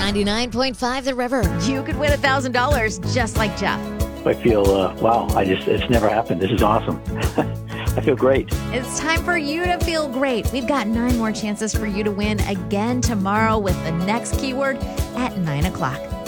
99.5 The River. You could win $1,000 just like Jeff. I feel, wow, it's never happened. This is awesome. I feel great. It's time for you to feel great. We've got 9 more chances for you to win again tomorrow with the next keyword at 9 o'clock.